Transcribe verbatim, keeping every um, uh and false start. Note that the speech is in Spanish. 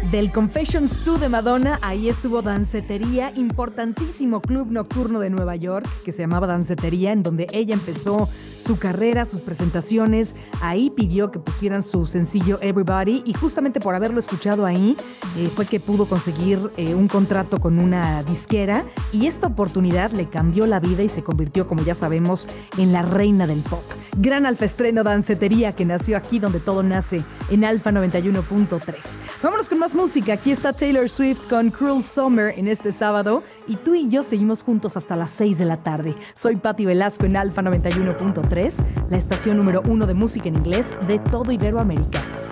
Del Confessions two de Madonna, ahí estuvo Dancetería, importantísimo club nocturno de Nueva York que se llamaba Dancetería, en donde ella empezó su carrera, sus presentaciones. Ahí pidió que pusieran su sencillo Everybody y justamente por haberlo escuchado ahí eh, fue que pudo conseguir eh, un contrato con una disquera y esta oportunidad le cambió la vida y se convirtió, como ya sabemos, en la reina del pop. Gran alfaestreno Dancetería que nació aquí donde todo nace, en Alfa noventa y uno punto tres. Vámonos con más música. Aquí está Taylor Swift con Cruel Summer en este sábado y tú y yo seguimos juntos hasta las seis de la tarde. Soy Patti Velasco en Alfa noventa y uno punto tres, la estación número uno de música en inglés de todo Iberoamérica.